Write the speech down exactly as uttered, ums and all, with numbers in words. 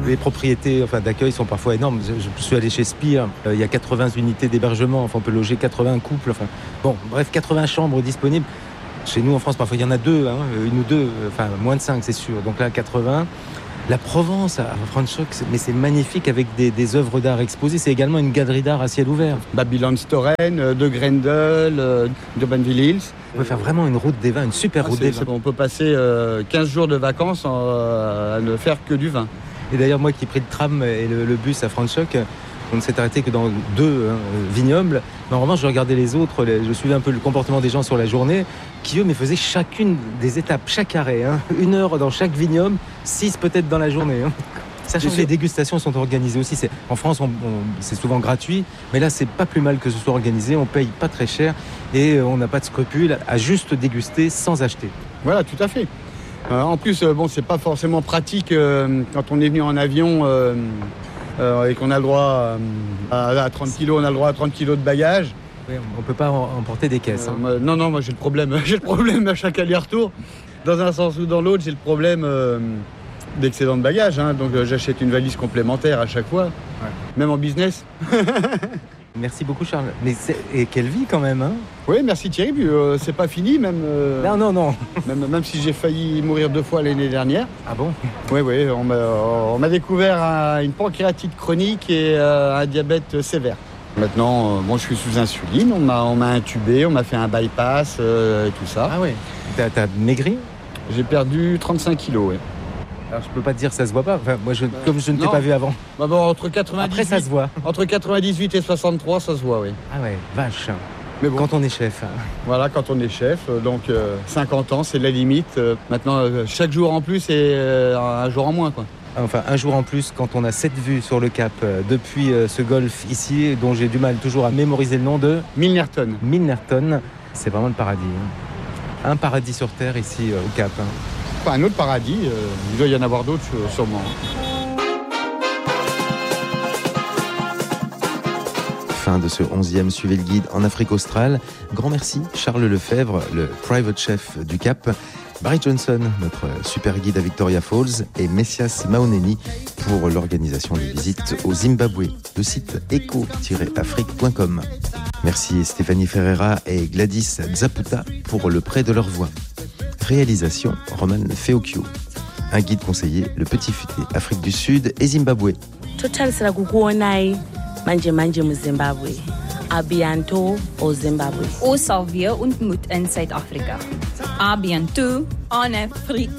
Les propriétés enfin, d'accueil sont parfois énormes. Je, je suis allé chez Spire, euh, il y a quatre-vingts unités d'hébergement, enfin, on peut loger quatre-vingts couples. Enfin, bon, bref, quatre-vingts chambres disponibles. Chez nous, en France, parfois, il y en a deux, hein, une ou deux, enfin, moins de cinq, c'est sûr. Donc là, quatre-vingts. La Provence, à Franschhoek, mais c'est magnifique avec des, des œuvres d'art exposées. C'est également une galerie d'art à ciel ouvert. Babylon Storen, de Grendel, de Banville Hills. On peut faire vraiment une route des vins, une super ah, route c'est, des vins. On peut passer euh, quinze jours de vacances euh, à ne faire que du vin. Et d'ailleurs, moi qui ai pris le tram et le, le bus à Franschhoek, on ne s'est arrêté que dans deux hein, vignobles. Mais en revanche, je regardais les autres, les, je suivais un peu le comportement des gens sur la journée, qui eux, mais faisaient chacune des étapes, chaque arrêt. Hein, une heure dans chaque vignoble, six peut-être dans la journée. Hein. Sachant que les dégustations sont organisées aussi. C'est, en France, on, on, c'est souvent gratuit, mais là, c'est pas plus mal que ce soit organisé. On paye pas très cher et on n'a pas de scrupules à juste déguster sans acheter. Voilà, tout à fait. Euh, en plus, euh, bon, c'est pas forcément pratique euh, quand on est venu en avion euh, euh, et qu'on a le droit euh, à, à trente kilos, on a le droit à trente kilos de bagages. Oui, on peut pas emporter des caisses. Euh, hein. moi, non, non, moi j'ai le problème. J'ai le problème à chaque aller-retour. Dans un sens ou dans l'autre, j'ai le problème euh, d'excédent de bagages. Hein, donc euh, j'achète une valise complémentaire à chaque fois, ouais. Même en business. Merci beaucoup Charles. Mais c'est... Et quelle vie quand même hein. Oui, merci Thierry. Puis, euh, c'est pas fini même. Euh, non, non, non. Même, même si j'ai failli mourir deux fois l'année dernière. Ah bon? Oui, oui. On m'a, on m'a découvert un, une pancréatite chronique et euh, un diabète sévère. Maintenant, euh, bon, je suis sous insuline. On m'a, on m'a intubé, on m'a fait un bypass euh, et tout ça. Ah oui. T'as, t'as maigri? J'ai perdu trente-cinq kilos, oui. Alors je peux pas te dire que ça se voit pas. Enfin, moi, je, comme je ne t'ai non. pas vu avant. Bah bon, entre quatre-vingt-dix-huit, après, ça se voit. Entre quatre-vingt-dix-huit et soixante-trois, ça se voit, oui. Ah ouais, vache. Mais bon, quand on est chef. Hein. Voilà, quand on est chef. Donc euh, cinquante ans, c'est la limite. Euh, maintenant, euh, chaque jour en plus et euh, un jour en moins, quoi. Enfin, un jour en plus, quand on a cette vue sur le cap euh, depuis euh, ce golfe ici, dont j'ai du mal toujours à mémoriser le nom de Milnerton. Milnerton, c'est vraiment le paradis. Hein. Un paradis sur terre ici euh, au cap. Hein. Pas un autre paradis, euh, il doit y en avoir d'autres sûrement. Fin de ce onzième Suivez le guide en Afrique australe. Grand merci Charles Lefebvre, le private chef du Cap, Barry Johnson, notre super guide à Victoria Falls, et Messias Maoneni pour l'organisation des visites au Zimbabwe. Le site éco tiret afrique point com. Merci Stéphanie Ferreira et Gladys Zaputa pour le prêt de leur voix. Réalisation Roman Feokio. Un guide conseillé, le Petit Futé, Afrique du Sud et Zimbabwe. Total sera kukuonai manje manje mu Zimbabwe. A bientôt au Zimbabwe. Ons sal weer ontmoet in Suid-Afrika. A bientôt en Afrique.